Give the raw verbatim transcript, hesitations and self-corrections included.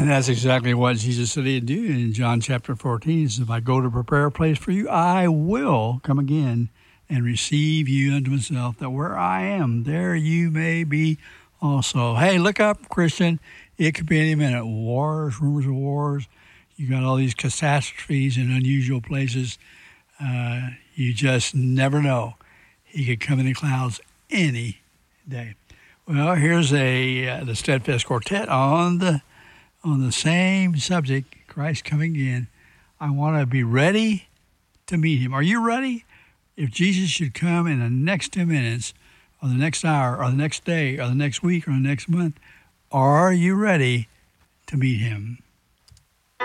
And that's exactly what Jesus said he'd do in John chapter fourteen. He says, if I go to prepare a place for you, I will come again and receive you unto myself, that where I am, there you may be also. Hey, look up, Christian. It could be any minute. Wars, rumors of wars. You got all these catastrophes in unusual places. Uh, you just never know. He could come in the clouds any day. Well, here's a uh, the Steadfast Quartet on the on the same subject, Christ coming again. I want to be ready to meet him. Are you ready? If Jesus should come in the next ten minutes, or the next hour, or the next day, or the next week, or the next month, are you ready to meet him?